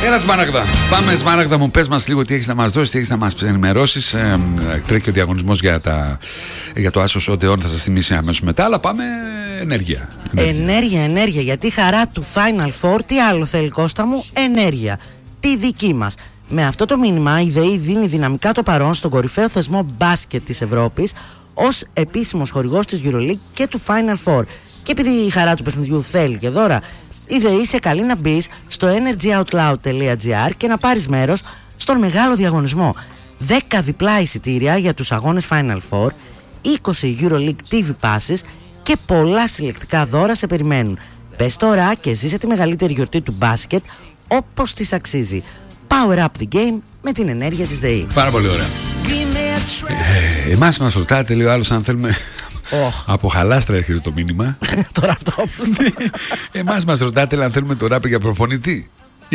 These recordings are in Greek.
Έλα Σμάραγδα. Πάμε Σμάραγδα μου, πες μας λίγο τι έχεις να μας δώσεις, τι έχεις να μας ενημερώσεις. Τρέχει ο διαγωνισμός για το Άσος Οντεόν, θα σας θυμίσει αμέσως μετά, αλλά πάμε ενέργεια. Ενέργεια, γιατί η χαρά του Final Four, τι άλλο θέλει Κώστα μου, ενέργεια. Τη δική μας. Με αυτό το μήνυμα η ΔΕΗ δίνει δυναμικά το παρόν στον κορυφαίο θεσμό μπάσκετ της Ευρώπης ως επίσημος χορηγός της EuroLeague και του Final Four. Και επειδή η χαρά του παιχνιδιού θέλει και δώρα, η ΔΕΗ σε καλεί να μπεις στο energyoutloud.gr και να πάρεις μέρος στον μεγάλο διαγωνισμό. 10 διπλά εισιτήρια για τους αγώνες Final Four, 20 EuroLeague TV passes και πολλά συλλεκτικά δώρα σε περιμένουν. Πες τώρα και ζήσε τη μεγαλύτερη γιορτή του μπάσκετ όπως της αξίζει. Power up the game με την ενέργεια της ΔΕΗ. Πάρα πολύ ωραία. Εμάς μας ρωτάτε, λέει ο άλλος, αν θέλουμε... Από χαλάστρα έρχεται το μήνυμα. Τώρα αυτό. Εμάς μας ρωτάτε αν θέλουμε το ράπ για προπονητή.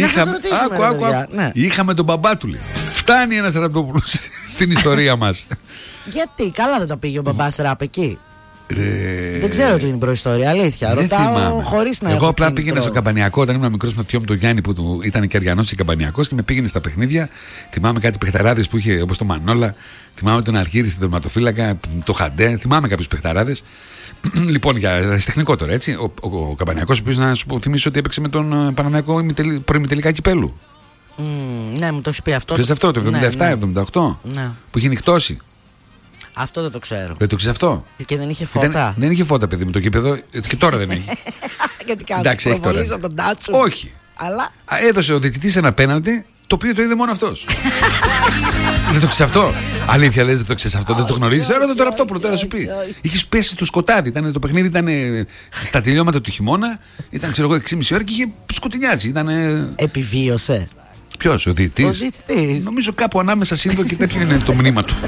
Είχαμε τον μπαμπά του, λέει. Φτάνει ένας Ραπτόπουλος στην ιστορία μας. Γιατί, καλά δεν τα πήγε ο μπαμπάς ράπ εκεί. Δεν ξέρω τι είναι η προϊστορία, αλήθεια. Ρωτάω χωρίς να έχω. Εγώ απλά πήγαινα στο Καμπανιακό όταν ήμουν μικρός με το θείο μου τον Γιάννη που ήταν και Αριανός και Καμπανιακός και με πήγαινε στα παιχνίδια. Θυμάμαι κάτι παιχταράδες που είχε όπως το Μανόλα. Θυμάμαι τον Αργύρη στην τερματοφύλακα, το Χαντέ. Θυμάμαι κάποιους παιχταράδες. Λοιπόν, για αριστεχνικό τώρα, έτσι. Ο Καμπανιακός, ο οποίος να σου θυμίσω ότι έπαιξε με τον Παναθηναϊκό προημιτελικά κυπέλου. Ναι, μου το έχει πει αυτό. Ξέρεις αυτό, το 77-78 που είχε νυχτώσει. Αυτό δεν το ξέρω. Δεν το ξέρεις αυτό. Και δεν είχε φώτα. Δεν είχε φώτα, παιδί μου, το γήπεδο. Και τώρα δεν έχει. Γιατί κάνεις προβολής από τον Τάτσο. Όχι. Αλλά... Έδωσε ο διαιτητής ένα πέναλτι, το οποίο το είδε μόνο αυτός. Δεν το ξέρεις αυτό. Αλήθεια λες, δεν το ξέρεις αυτό, δεν το γνωρίζεις. Ρώτα το Ραπτόπουλο τώρα σου πει. Είχες πέσει στο σκοτάδι. Το παιχνίδι ήταν στα τελειώματα του χειμώνα. Ήταν, ξέρω εγώ, 6,5 ώρα και είχε σκοτεινιάζει. Επιβίωσε. Ποιος, ο διαιτητής? Νομίζω κάπου ανάμεσα Σύνδο και τέτοιο είναι το μνήμα του.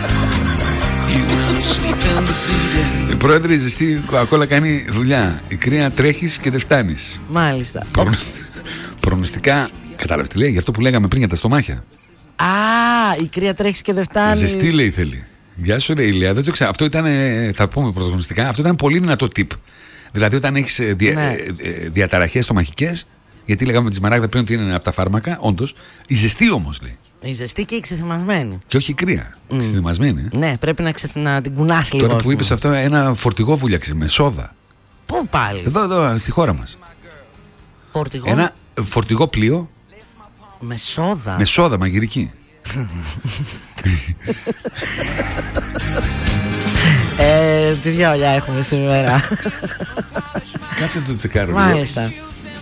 Πρόεδρε, η ζεστή κοκακόλα κάνει δουλειά. Η κρύα τρέχεις και δεν φτάνεις. Μάλιστα. Προγνωστικά, κατάλαβες τι λέει, για αυτό που λέγαμε πριν για τα στομάχια. Η κρύα τρέχεις και δεν φτάνεις. Ζεστή λέει θέλει. Γεια σου ρε Ηλία, δεν το ξέρω. Αυτό ήταν, θα πούμε προγνωστικά, αυτό ήταν πολύ δυνατό tip. Δηλαδή όταν έχεις διαταραχές στομαχικές, γιατί λέγαμε με τη Σμαράγδα πριν ότι είναι από τα φάρμακα, όντως. Η ζεστή όμως λέει. Η ζεστή και η ξεθυμασμένη. Και όχι η κρύα. Ξεθυμασμένη. Ναι, πρέπει να την κουνάς λίγο. Τώρα που είπες αυτό, ένα φορτηγό βούλιαξε με σόδα. Πού πάλι? Εδώ, στη χώρα μας. Φορτηγό. Ένα φορτηγό πλοίο. Με σόδα. Με σόδα μαγειρική. Τι διαολιά έχουμε σήμερα. Κάτσε το τσεκάρω. Μάλιστα.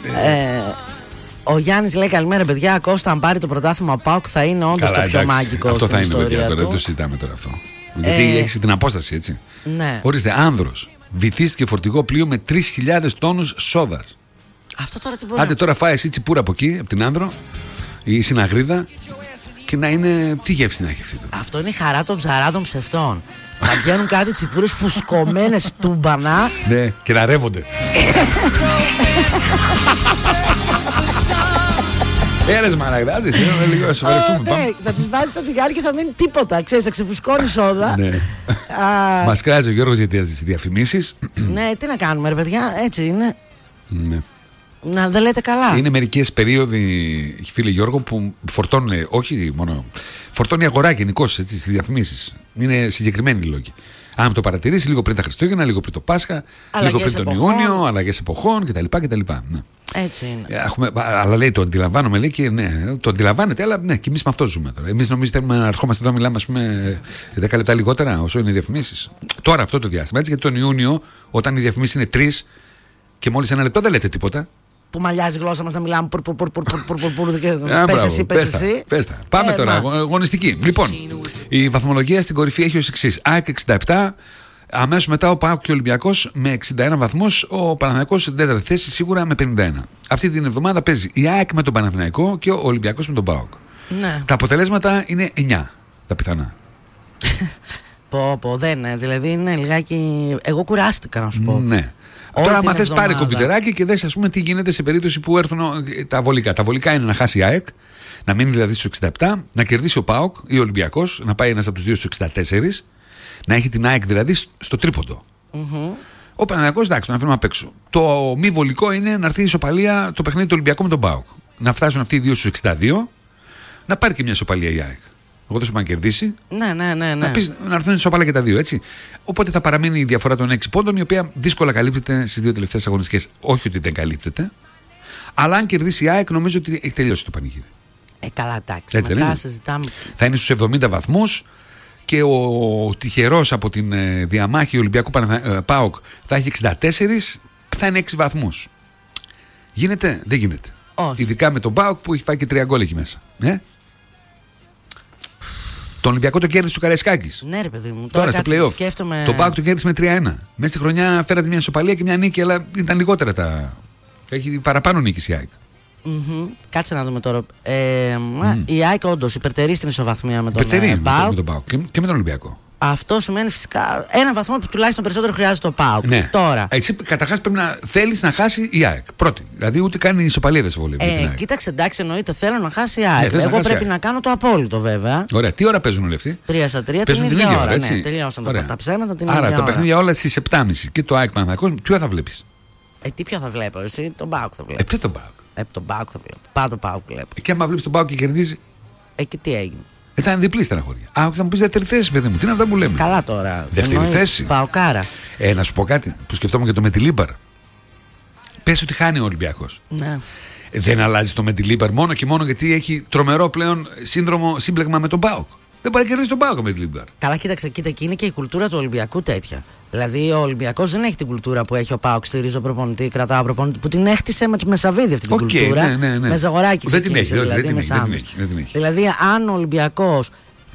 Ο Γιάννης λέει καλημέρα παιδιά. Κώστα, αν πάρει το πρωτάθλημα ο ΠΑΟΚ θα είναι όντως το πιο μάγικο αυτό στην ιστορία παιδιά, του. δεν το συζητάμε τώρα αυτό. Γιατί έχεις την απόσταση, έτσι. Ναι. Ορίστε, Άνδρος. Βυθίστηκε φορτηγό πλοίο με 3.000 τόνους σόδας. Αυτό τώρα τι μπορεί. Άντε τώρα φάει εσύ τσιπούρα από εκεί, από την Άνδρο ή συναγρίδα και να είναι. Τι γεύση να έχει αυτή τώρα. Αυτό είναι η χαρά των ψαράδων ψευτών. Θα βγαίνουν κάτι τσιπούρες φουσκωμένες τούμπανα. Ναι, και να ρεύονται. Έρες Μαραγδάτης, είναι λίγο ασφαλιστούμε. Θα τις βάζεις στο τηγάρι και θα μείνει τίποτα. Ξέρεις, θα ξεφουσκώνει σόδα. Μας κράζει ο Γιώργος για τις διαφημίσεις. Ναι, τι να κάνουμε ρε παιδιά, έτσι είναι. Ναι. Να δεν λέτε καλά. Είναι μερικές περίοδοι, φίλε Γιώργο, που φορτώνουν, όχι μόνο. Φορτώνει η αγορά γενικώς στις διαφημίσεις. Είναι συγκεκριμένοι οι λόγοι. Αν το παρατηρήσει λίγο πριν τα Χριστούγεννα, λίγο πριν το Πάσχα, λίγο πριν τον Ιούνιο, αλλαγές εποχών κτλ. Ναι. Έτσι είναι. Αλλά λέει το αντιλαμβάνομαι, λέει και ναι, το αντιλαμβάνεται, αλλά ναι, και εμείς με αυτό ζούμε τώρα. Εμείς νομίζετε να ερχόμαστε εδώ, μιλάμε, ας πούμε, 10 λεπτά λιγότερα όσο είναι οι διαφημίσεις. Τώρα αυτό το διάστημα, έτσι, γιατί τον Ιούνιο, όταν οι διαφημίσεις είναι 3 και μόλις 1 λεπτό δεν λέτε τίποτα. Που μαλλιάζει η γλώσσα μας να μιλάμε πες εσύ, πες εσύ. Πάμε τώρα, αγωνιστική. Λοιπόν, η βαθμολογία στην κορυφή έχει ως εξής. ΑΕΚ 67, αμέσως μετά ο ΠΑΟΚ και ο Ολυμπιακός με 61 βαθμούς, ο Παναθηναϊκός στην τέταρτη θέση σίγουρα με 51. Αυτή την εβδομάδα παίζει η ΑΕΚ με τον Παναθηναϊκό και ο Ολυμπιακός με τον ΠΑΟΚ. Ναι. Τα αποτελέσματα είναι 9, τα πιθανά. Δεν είναι, δηλαδή είναι λιγάκι. Εγώ κουράστηκα να σου πω. Ναι. Τώρα, άμα θες πάρε κομπιουτεράκι και δες, ας πούμε, τι γίνεται σε περίπτωση που έρθουν τα βολικά. Τα βολικά είναι να χάσει η ΑΕΚ, να μείνει δηλαδή στους 67, να κερδίσει ο ΠΑΟΚ ή ο Ολυμπιακός, να πάει ένας από τους δύο στους 64, να έχει την ΑΕΚ δηλαδή στο τρίποντο. Ο Παναθηναϊκός, εντάξει, τον αφήνουμε απ' έξω. Το μη βολικό είναι να έρθει η ισοπαλία το παιχνίδι του Ολυμπιακού με τον ΠΑΟΚ. να φτάσουν αυτοί οι δύο στους 62, να πάρει και μια ισοπαλία η ΑΕΚ. Εγώ δεν σου είπα να κερδίσει. Ναι. Να έρθουν ισοπαλία και τα δύο, έτσι. Οπότε θα παραμείνει η διαφορά των 6 πόντων, η οποία δύσκολα καλύπτεται στις δύο τελευταίες αγωνιστικές. Όχι ότι δεν καλύπτεται. Αλλά αν κερδίσει η ΑΕΚ, νομίζω ότι έχει τελειώσει το πανηγύρι. Καλά, εντάξει. Μετά συζητάμε. Θα είναι στους 70 βαθμούς και ο τυχερός από την διαμάχη Ολυμπιακού ΠΑΟΚ θα έχει 64, θα είναι 6 βαθμούς. Γίνεται, δεν γίνεται. Όχι. Ειδικά με τον ΠΑΟΚ που έχει φάει και 3 γκολ εκεί μέσα. Τον Ολυμπιακό το κέρδισε ο Καραϊσκάκης. Ναι, ρε παιδί μου. Τώρα στο play-off. Σκέφτομαι... Τον ΠΑΟΚ το κέρδισε με 3-1. Μέσα στη χρονιά φέρατε μια ισοπαλία και μια νίκη, αλλά ήταν λιγότερα τα. Έχει παραπάνω νίκη η ΑΕΚ. Κάτσε να δούμε τώρα. Η ΑΕΚ όντως υπερτερεί στην ισοβαθμία με τον ΠΑΟΚ. Και με τον Ολυμπιακό. Αυτό σημαίνει φυσικά ένα βαθμό που τουλάχιστον περισσότερο χρειάζεται ο ΠΑΟΚ. Ναι. Τώρα. Εσύ καταρχάς πρέπει να θέλεις να χάσει η ΑΕΚ. Πρώτη. Δηλαδή ούτε καν η ισοπαλία δεν σε βολεύει. Κοίταξε, εντάξει, εννοείται θέλω να χάσει η ΑΕΚ. Εγώ πρέπει να κάνω το απόλυτο βέβαια. Ωραία. Τι ώρα παίζουν όλοι αυτοί? 3-3 την ίδια ώρα. Ναι, τελειώσαν τα ψέματα την ίδια ώρα. Άρα τα παιχνίδια όλα στις 7.30 και το ΑΕΚ Παναθηναϊκός, ποιο θα βλέπεις? Τι ποιο θα βλέπω, εσύ? Τον ΠΑΟΚ θα βλέπω. Ποιο τον ΠΑΟΚ? Τον ΠΑΟΚ θα βλέπω. Πάω τον ΠΑΟΚ βλέπω. Και άμα βλέπεις τον ΠΑΟΚ και κερδίζει. Και τι έγινε? Θα είναι διπλή στεναχώρια. Θα μου πεις δεύτερη θέση, παιδί μου. Τι είναι αυτά που λέμε? Καλά τώρα. Δεύτερη θέση. ΠΑΟΚάρα. Να σου πω κάτι που σκεφτόμουν και το Μεντιλίμπαρ. Πες ότι χάνει ο Ολυμπιακός. Ναι. Δεν αλλάζει το Μεντιλίμπαρ μόνο και μόνο γιατί έχει τρομερό πλέον σύμπλεγμα με τον ΠΑΟΚ. Δεν μπορεί να κερδίσει τον ΠΑΟΚ με Μεντιλίμπαρ. Καλά, κοίταξε, εκεί είναι και η κουλτούρα του Ολυμπιακού τέτοια. Δηλαδή ο Ολυμπιακός δεν έχει την κουλτούρα που έχει ο ΠΑΟΚ. Στηρίζω προπονητή, κρατάω προπονητή, που την έχτισε με Σαββίδη αυτή την κουλτούρα. Ναι. Με Ζαγοράκη ξεκίνησε δηλαδή. Δηλαδή αν ο Ολυμπιακός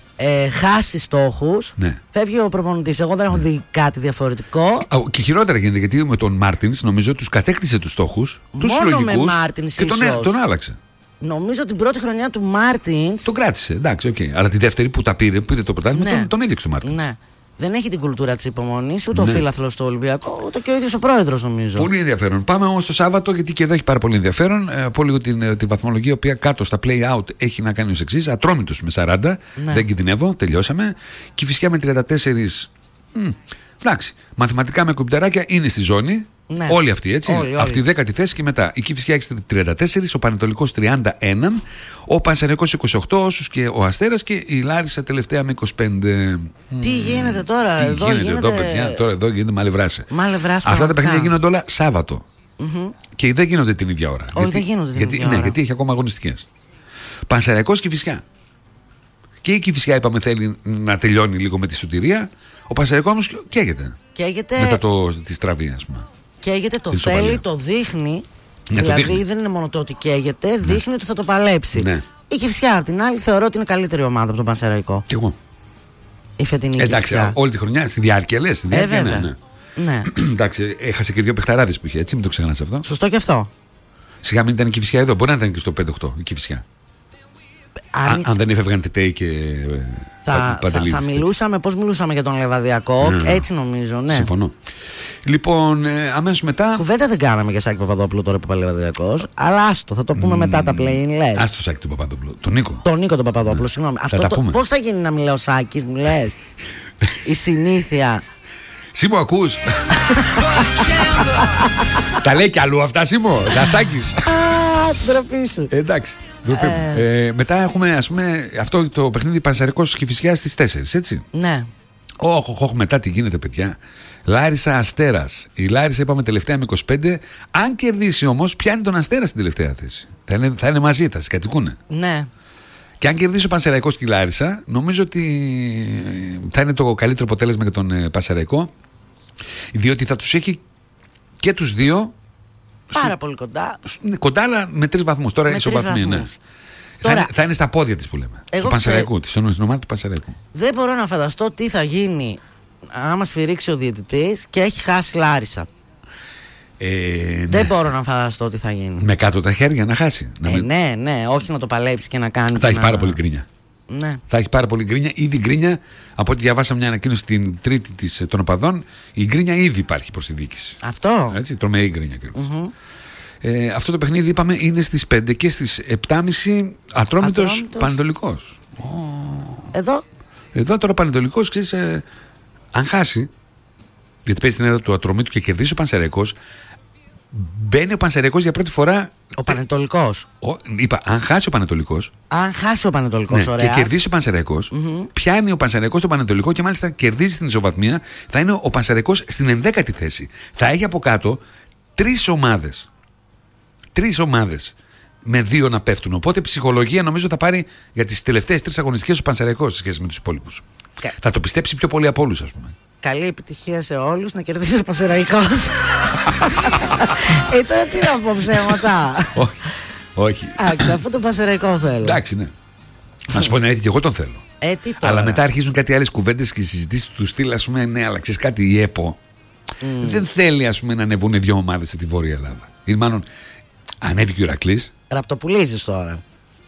χάσει στόχους, φεύγει ο προπονητής. Εγώ δεν έχω δει κάτι διαφορετικό. Και χειρότερα γίνεται γιατί με τον Μάρτινς νομίζω τους κατέκτησε τους στόχους, τους συλλογικούς. Μόνο με Μάρτινς και τον άλλαξε. Νομίζω την πρώτη χρονιά του Μάρτινς. Τον κράτησε, εντάξει, okay. Αλλά τη δεύτερη που τα πήρε το πρωτάθλημα, τον έδειξε τον Μάρτινς. Ναι. Δεν έχει την κουλτούρα της υπομονής, ούτε ο φίλαθλος του Ολυμπιακού, ούτε και ο ίδιος ο πρόεδρος, νομίζω. Πολύ ενδιαφέρον. Πάμε όμως το Σάββατο, γιατί και εδώ έχει πάρα πολύ ενδιαφέρον. Πω λίγο τη βαθμολογία, η οποία κάτω στα play-out έχει να κάνει ως εξής. Ατρόμητος με 40, δεν κινδυνεύω, τελειώσαμε. Κηφισιά με 34. Εντάξει. Μαθηματικά με κουμπιτεράκια είναι στη ζώνη. Ναι. Όλοι αυτοί, έτσι. Όλοι. Από τη 10η θέση και μετά. Η Κηφισιά έχει 34, ο Πανετολικός 31, ο Πανσεραϊκός 28, όσους και ο Αστέρας, και η Λάρισα τελευταία με 25. Τι γίνεται τώρα, εδώ γίνεται. Παιδιά, τώρα εδώ γίνεται μαλευράση. Αυτά τα παιχνίδια γίνονται όλα Σάββατο. Και δεν γίνονται την ίδια ώρα. Όχι, δεν γίνονται την ίδια ώρα. Ναι, γιατί έχει ακόμα αγωνιστικές. Πανσεραϊκός Κηφισιά. Και η Κηφισιά, είπαμε, θέλει να τελειώνει λίγο με τη σωτηρία. Ο Πανσεραϊκός όμως καίγεται. Μετά τη στραβή, ας πούμε. Καίγεται, το θέλει, το δείχνει. Δηλαδή δεν είναι μόνο το ότι καίγεται, δείχνει ότι θα το παλέψει. Ναι. Η Κηφισιά, απ' την άλλη, θεωρώ ότι είναι καλύτερη ομάδα από τον Πανσεραϊκό. Κι εγώ. Η φετινή Κηφισιά. Εντάξει, όλη τη χρονιά, στη διάρκεια λες. Στη διάρκεια, ναι. Εντάξει, έχασε και δύο παιχταράδες που είχε, έτσι, μην το ξεχνάς αυτό. Σωστό και αυτό. Σιγά μην ήταν η Κηφισιά εδώ, μπορεί να ήταν και στο 5-8 η Κηφισιά. Αν δεν έφευγαν Τετέι και Παντελίδης. Θα μιλούσαμε, πώς μιλούσαμε για τον Λεβαδιακό, έτσι νομίζω, ναι. Συμφωνώ. Λοιπόν, αμέσως μετά. Κουβέντα δεν κάναμε για Σάκη Παπαδόπουλο τώρα που είπα Λεβαδιακός, αλλά άστο, θα το πούμε μετά τα play-in, λες. Άστο Σάκη του Παπαδόπουλο. Τον Νίκο. Τον Νίκο τον Παπαδόπουλο, συγγνώμη. Πώς θα γίνει να μιλάω Σάκης, μου λες. Η συνήθεια. Σίμω, ακούς? Τα λέει κι αλλού αυτά, Σίμω. Δασάκης. Ντροπή σου. Εντάξει. Μετά έχουμε, ας πούμε, αυτό το παιχνίδι Πανσεραϊκός Κηφισιάς στις 4, έτσι. Ναι. Όχι, μετά τι γίνεται, παιδιά. Λάρισα Αστέρας. Η Λάρισα είπαμε τελευταία με 25. Αν κερδίσει όμως, πιάνει τον Αστέρα στην τελευταία θέση. Θα είναι μαζί, θα συγκατοικούνε. Ναι. Και αν κερδίσει ο Πανσεραϊκός και η Λάρισα, νομίζω ότι θα είναι το καλύτερο αποτέλεσμα για τον Πανσεραϊκό. Διότι θα τους έχει και τους δύο πάρα πολύ κοντά. Κοντά, αλλά με 3 βαθμούς. Τώρα είναι ισοβαθμία. Ναι. Θα είναι στα πόδια της που λέμε. Του Πανσεραϊκού, της ομάδα του Πανσεραϊκού. Δεν μπορώ να φανταστώ τι θα γίνει άμα σφυρίξει ο διαιτητής και έχει χάσει Λάρισα. Δεν μπορώ να φανταστώ τι θα γίνει. Με κάτω τα χέρια να χάσει. Ναι, όχι να το παλέψει και να κάνει. Θα έχει πάρα πολύ γκρίνια. Ναι. Θα έχει πάρα πολύ γκρίνια. Ήδη γκρίνια, από ό,τι διαβάσαμε μια ανακοίνωση την Τρίτη των οπαδών, η γκρίνια ήδη υπάρχει προς τη διοίκηση. Αυτό. Έτσι, τρομερή γκρίνια κιόλας. Αυτό το παιχνίδι είπαμε είναι στις 5 και στις 7.30 Ατρόμητος Πανετολικός. Εδώ τώρα Πανετολικός, ξέρεις, αν χάσει, γιατί παίζει την έδρα του Ατρομήτου και κερδίσει ο Πανσεραϊκός, μπαίνει ο Πανσεραϊκός για πρώτη φορά. Ο Πανετολικός. Είπα, αν χάσει ο Πανετολικός. Αν χάσει ο Πανετολικός, ναι, ωραία. Και κερδίσει ο Πανσεραϊκός, πιάνει ο Πανσεραϊκός τον Πανετολικό και μάλιστα κερδίζει στην ισοβαθμία. Θα είναι ο Πανσεραϊκός στην 11η θέση. Θα έχει από κάτω 3 ομάδες. 3 ομάδες. Με 2 να πέφτουν. Οπότε ψυχολογία νομίζω θα πάρει για τις τελευταίες 3 αγωνιστικές ο Πανσεραϊκός σε σχέση με τους υπόλοιπους. Θα το πιστέψει πιο πολύ από όλους, ας πούμε. Καλή επιτυχία σε όλους, να κερδίσει ο Πανσεραϊκός. Τώρα τι να πω ψέματα. Όχι. Αυτό το Πανσεραϊκό θέλω. Εντάξει, ναι. Να σου πω την αλήθεια, και εγώ τον θέλω. Αλλά μετά αρχίζουν κάτι άλλες κουβέντες και συζητήσεις του στυλ, ας πούμε, ναι, αλλά ξέρεις κάτι, η ΕΠΟ δεν θέλει, ας πούμε, να ανεβούν 2 ομάδες σε τη Βόρεια Ελλάδα. Ή μάλλον ανέβηκε ο Ηρακλής. Ραπτοπουλίζεις τώρα.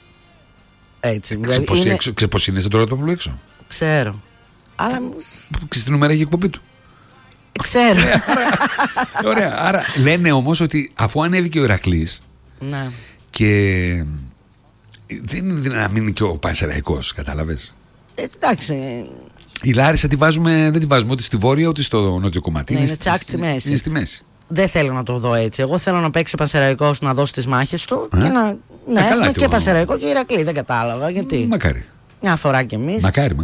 Έτσι. Ξέρεις πώς είναι το Ραπτοπουλού έξω. Ξέρω. Αλλά. Ξέρεις τι νούμερα έχει η εκπομπή του. Ξέρω. Ωραία. Άρα λένε όμως ότι αφού ανέβηκε ο Ηρακλής. Ναι. Και δεν είναι να μείνει και ο Πανσεραϊκός, κατάλαβες. Εντάξει. Η Λάρισα δεν τη βάζουμε ούτε στη βόρεια ούτε στο νότιο κομμάτι. Ναι, είναι τσάκ στη μέση. Είναι στη μέση. Δεν θέλω να το δω έτσι. Εγώ θέλω να παίξει ο Πανσεραϊκός, να δώσει τις μάχες του και να. Ναι, έχουμε και Πανσεραϊκό και Ηρακλή. Δεν κατάλαβα γιατί. Μακάρι. Μια φορά κι εμείς. Μακάρι.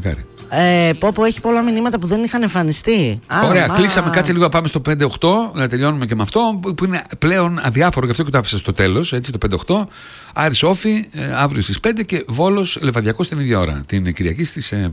Πόπο έχει πολλά μηνύματα που δεν είχαν εμφανιστεί. Ωραία, κλείσαμε. Κάτσε λίγο να πάμε στο 5-8, να τελειώνουμε και με αυτό που είναι πλέον αδιάφορο, γι' αυτό και το άφησα στο τέλος. Έτσι, το 5-8. Άρης Όφη αύριο στις 5 και Βόλος Λεβαδιακός την ίδια ώρα. Την Κυριακή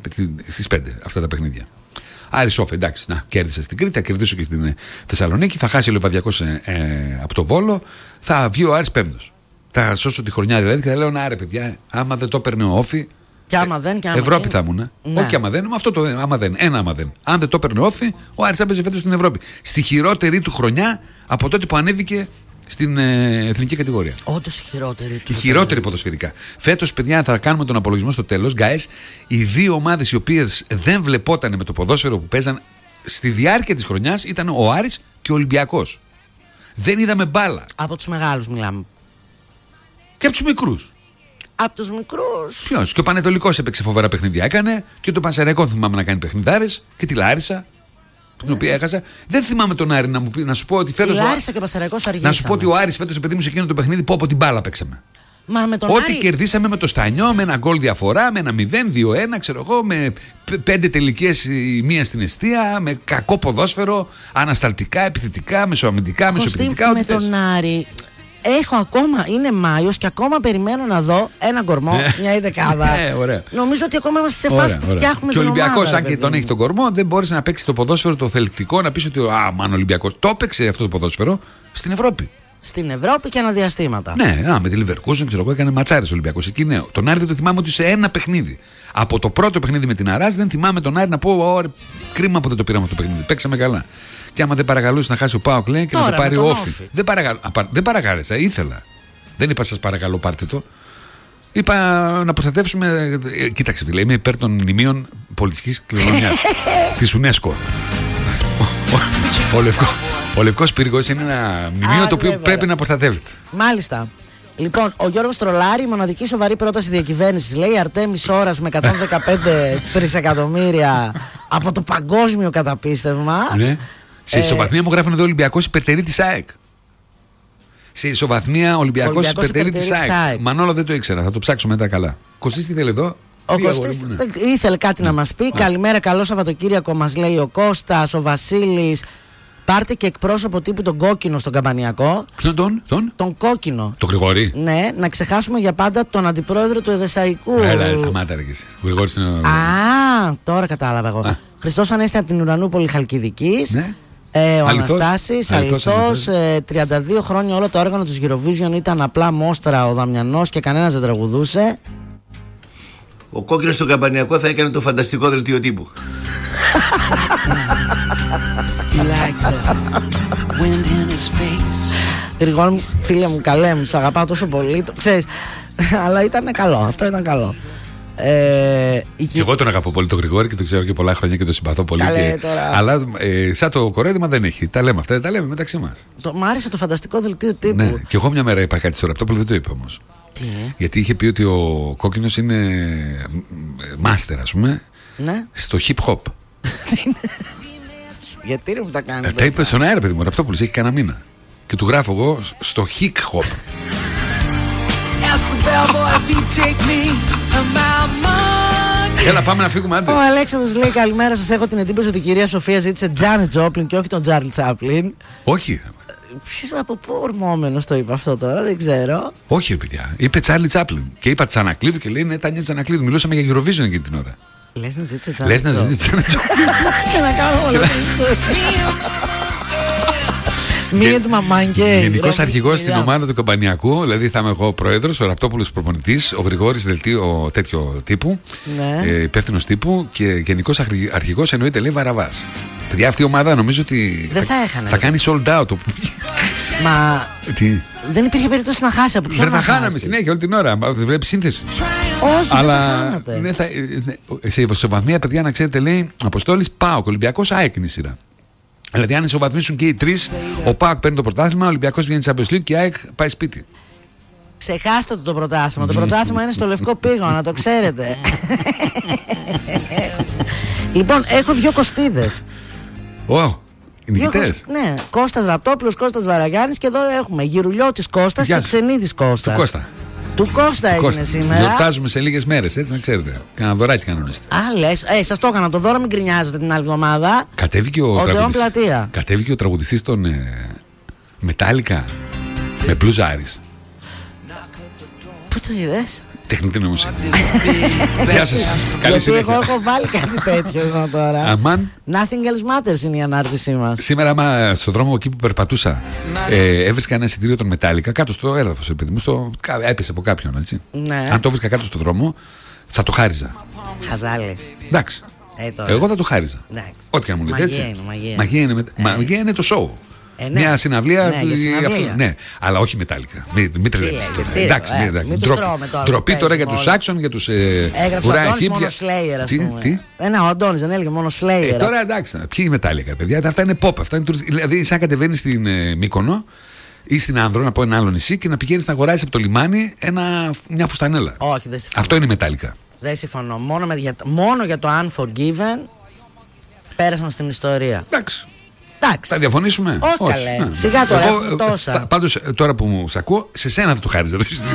στις 5 αυτά τα παιχνίδια. Άρης Όφη, εντάξει, να κέρδισε στην Κρήτη, θα κερδίσω και στην Θεσσαλονίκη. Θα χάσει ο Λεβαδιακός από το Βόλο. Θα βγει ο Άρης πέμπτος. Θα σώσω τη χρονιά δηλαδή και θα λέω: να ρε παιδιά, άμα δεν το έπαιρνε ο Όφη. Και άμα δεν, και άμα Ευρώπη δεν. θα ήμουν. Ναι. Όχι άμα δεν, αυτό το άμα δεν. Ένα άμα δεν. Αν δεν το έπαιρνε Όφη, ο Άρης θα παίζει φέτος στην Ευρώπη. Στη χειρότερη του χρονιά από τότε που ανέβηκε στην εθνική κατηγορία. Όντως χειρότερη. Η χειρότερη ποδοσφαιρικά. Φέτος, παιδιά, θα κάνουμε τον απολογισμό στο τέλος. Γκάες, οι 2 ομάδες οι οποίες δεν βλεπόταν με το ποδόσφαιρο που παίζαν στη διάρκεια της χρονιάς ήταν ο Άρης και ο Ολυμπιακός. Δεν είδαμε μπάλα. Από τους μεγάλους μιλάμε. Και από τους μικρούς. Από τους μικρούς. Ποιος? Και ο Πανετολικός έπαιξε φοβερά παιχνίδια. Έκανε και τον Πανσεραϊκό θυμάμαι να κάνει παιχνιδάρες και τη Λάρισα. Την οποία έχασα. Δεν θυμάμαι τον Άρη να σου πω ότι φέτος. Η Λάρισα και ο Πανσεραϊκός αργήσαμε. Να σου πω ότι ο Άρης φέτος, παιδί μου, σε εκείνο το παιχνίδι που από την μπάλα παίξαμε. Μα με τον Ό,τι Άρη. κερδίσαμε με το Στανιό, με ένα γκολ διαφορά, με ένα 0-2-1, ξέρω εγώ, με 5 τελικές η μία στην εστία, με κακό ποδόσφαιρο, ανασταλτικά, επιθετικά, μεσοαμυντικά, μεσοεπιθετικά. Με τον Άρη. Έχω ακόμα, είναι Μάιος και ακόμα περιμένω να δω έναν κορμό, μια ειδεκάδα. Νομίζω ότι ακόμα είμαστε σε φάση που φτιάχνουμε και την ομάδα. Και ο Ολυμπιακός, αν και τον έχει τον κορμό, δεν μπόρεσε να παίξει το ποδόσφαιρο το θελκτικό, να πει ότι ο Ολυμπιακός το έπαιξε αυτό το ποδόσφαιρο στην Ευρώπη. Στην Ευρώπη και αναδιαστήματα. Ναι, με τη Leverkusen, ξέρω εγώ, έκανε ματσάρες ο Ολυμπιακός. Εκεί ναι. Τον Άρη δεν το θυμάμαι ότι σε ένα παιχνίδι. Από το πρώτο παιχνίδι με την Αράς δεν θυμάμαι τον Άρη να πω: κρίμα που δεν το πήραμε αυτό το παιχνίδι. Παίξαμε καλά. Και άμα δεν παρακαλούσε να χάσει ο ΠΑΟΚ, λέει, και τώρα, να το πάρει ο Όφη. Δεν παρακάλεσα, ήθελα. Δεν είπα σας παρακαλώ, πάρτε το. Είπα να προστατεύσουμε. Κοίταξε, φίλε, είμαι υπέρ των μνημείων πολιτιστικής κληρονομιάς της UNESCO. Ο Λευκός Πύργος είναι ένα μνημείο το οποίο πρέπει να προστατεύεται. Μάλιστα. Λοιπόν, ο Γιώργος Τρολάρη, η μοναδική σοβαρή πρόταση διακυβέρνησης, λέει Αρτέμις Ώρας με 115 τρισεκατομμύρια από το παγκόσμιο καταπίστευμα. Ναι. Σε ισοβαθμία μου γράφουν εδώ Ολυμπιακός υπερτερεί της ΑΕΚ. Σε ισοβαθμία Ολυμπιακός υπερτερεί της ΑΕΚ. Μανώλο δεν το ήξερα, θα το ψάξω μετά καλά. Κωστής τι θέλει εδώ. Ο Κωστής ήθελε κάτι να μας πει. Καλημέρα, καλό Σαββατοκύριακο μας λέει ο Κώστας, ο Βασίλης. Πάρτε και εκπρόσωπο τύπου τον Κόκκινο στον Καμπανιακό. Ποιον τον Κόκκινο. Τον Γρηγόρη. Ναι, να ξεχάσουμε για πάντα τον αντιπρόεδρο του Εδεσσαϊκού. Έλα, σταμάτα ρε. Ο Γρηγόρης είναι. Τώρα κατάλαβα εγώ. Χριστός Ανέστη από την Ουρανούπολη Χαλκιδικής. Ναι. Ο Αναστάσης, αληθώς, 32 χρόνια όλο το όργανο της Eurovision ήταν απλά μόστρα ο Δαμιανός και κανένας δεν τραγουδούσε. Ο Κόκκινος στο Καμπανιακό θα έκανε το φανταστικό δελτίο τύπου. Γρηγόρη μου, φίλε μου, καλέ μου, σ' αγαπάω τόσο πολύ, το ξέρεις. Αλλά ήταν καλό, αυτό ήταν καλό. Και εγώ τον αγαπώ πολύ τον Γρηγόρη και τον ξέρω και πολλά χρόνια και τον συμπαθώ πολύ. Τώρα... Αλλά σαν το κορέδημα δεν έχει. Τα λέμε αυτά, τα λέμε μεταξύ μας. Μ' άρεσε το φανταστικό δελτίο τύπου. Ναι, και εγώ μια μέρα είπα κάτι στο Ραπτόπουλο, δεν το είπε όμως. Γιατί είχε πει ότι ο Κόκκινος είναι μάστερ, ας πούμε, ναι, στο hip hop. Γιατί ρε που τα κάνετε. Τα είπε στον αέρα, παιδί μου, ο Ραπτόπουλος έχει κανένα μήνα. και του γράφω εγώ στο hip hop. Έλα, πάμε να φύγουμε, άντε. Ο Αλέξανδρος λέει καλημέρα σας. Έχω την εντύπωση ότι η κυρία Σοφία ζήτησε Τζάνι Τζόπλιν και όχι τον Τζάρλι Τσάπλιν. Όχι. Από πού ορμόμενος το είπε αυτό τώρα, δεν ξέρω. Όχι, παιδιά. Είπε Τσάρλι Τσάπλιν. Και είπα Τσανακλείδου και λέει ναι, Τάνια Τσανακλείδου. Μιλούσαμε για Eurovision εκείνη την ώρα. Λες να ζήτησε Τζάνι Τζόπλιν. Και να κάνουμε όλο Μία του μαμάνκε. Γενικός αρχηγός στην ομάδα του Καμπανιακού, δηλαδή θα είμαι εγώ πρόεδρος, ο Ραπτόπουλος προπονητής, ο Γρηγόρης δελτίο τέτοιο τύπου, υπεύθυνος τύπου και γενικός αρχηγός εννοείται λέει Βαραβάς. Παιδιά, αυτή η ομάδα νομίζω ότι θα κάνει sold out. Μα δεν υπήρχε περίπτωση να χάσει από τους άλλους. Δεν θα χάναμε συνέχεια όλη την ώρα. Δεν βλέπει σύνθεση. Όχι, αλλά δεν θα χάνατε. Σε ισοβαθμία, παιδιά, να ξέρετε, λέει Αποστόλης ΠΑΟΚ, Ολυμπιακός ΑΕΚ είναι η σειρά. Δηλαδή, αν ισοβαθμίσουν και οι τρεις, ο ΠΑΟΚ παίρνει το πρωτάθλημα, ο Ολυμπιακός βγαίνει στη Champions League και η ΑΕΚ πάει σπίτι. Ξεχάστε το πρωτάθλημα. Το πρωτάθλημα είναι στο Λευκό Πύργο, να το ξέρετε. Λοιπόν, έχω 2 Κωστίδες. Νικητές. Ναι, Κώστας Ραπτόπουλος, Κώστας Βαραγιάννης και εδώ έχουμε Γυρουλιώτης Κώστας και Ξενίδης Κώστας. Του Κώστα έγινε σήμερα. Γιορτάζουμε σε λίγες μέρες, έτσι να ξέρετε. Κάνα δωράκι κανονίστε. Α, λες, σας το έκανα το δώρο, μην γκρινιάζετε την άλλη εβδομάδα. Κατέβηκε ο τραγουδιστής των Μετάλλικα με μπλουζάρις. Πού το είδες? Τεχνητή νοημοσύνη. Γεια σας. Γιατί εγώ έχω βάλει κάτι τέτοιο εδώ τώρα. Αμάν. Nothing else matters είναι η ανάρτησή μας. Σήμερα, στον δρόμο εκεί που περπατούσα, έβρισκα ένα εισιτήριο των Μετάλλικα κάτω στο έδαφος. Έπεσε από κάποιον, έτσι. Ναι. Αν το βρίσκα κάτω στον δρόμο, θα το χάριζα. Χαζάλες. Εντάξει. Εγώ θα το χάριζα. Ό,τι και να μου λέτε, έτσι. Μαγεία είναι το show. Μια συναυλία. Ναι, αλλά όχι Μετάλλικα. Μην τρελαίνετε. Εντάξει, ντροπή τώρα για τους Σάξον, για τους έγραψε ο Αντώνης μόνο Slayer, ας πούμε. Ο Αντώνης δεν έλεγε μόνο Slayer. Τώρα εντάξει, ποιοι είναι Μετάλλικα, παιδιά, αυτά είναι pop. Δηλαδή, σαν κατεβαίνεις στην Μύκονο ή στην Άνδρο, να πω ένα άλλο νησί, και να πηγαίνεις να αγοράσεις από το λιμάνι μια φουστανέλα. Όχι, δεν συμφωνώ. Αυτό είναι η Μετάλλικα. Δεν συμφωνώ. Μόνο για το Unforgiven πέρασαν στην ιστορία. Εντάξει. Θα διαφωνήσουμε? Όχι, καλέ. Σιγά τώρα, έχουμε τόσα. Πάντως, τώρα που μου σ' ακούω, σε σένα θα το χάριζα το εισιτήριο.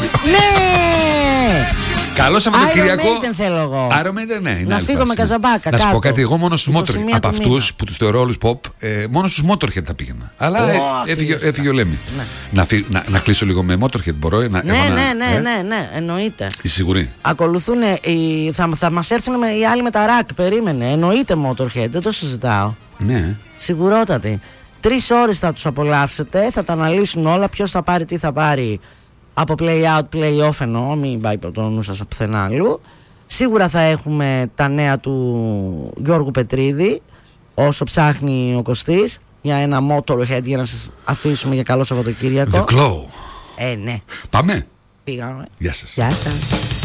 Ναι! Καλό Σαββατοκυριακό. Iron Maiden θέλω εγώ. Iron Maiden, ναι. Να φύγω με Καζαμπάκα. Να σου πω κάτι, εγώ μόνο στους Motorhead, από αυτούς που τους θεωρώ όλους pop, μόνο στους Motorhead θα πήγαινα. Αλλά έφυγε ο Λέμι. Να κλείσω λίγο με Motorhead, μπορώ? Ναι, εννοείται. Είσαι σίγουρη? Ακολουθούν, θα μας έρθουν οι άλλοι με τα ρακ. Περίμενε. Εννοείται Motorhead, δεν το συζητάω. Ναι. Σιγουρότατη. 3 ώρες θα τους απολαύσετε, θα τα αναλύσουν όλα. Ποιος θα πάρει, τι θα πάρει. Από play out, play off εννοώ, μην πάει το νου σας από πουθενά αλλού. Σίγουρα θα έχουμε τα νέα του Γιώργου Πετρίδη, όσο ψάχνει ο Κωστής, για ένα Motorhead, για να σας αφήσουμε για καλό Σαββατοκύριακο. The Glow. Ναι. Πάμε. Πήγαμε. Γεια σας. Γεια σας.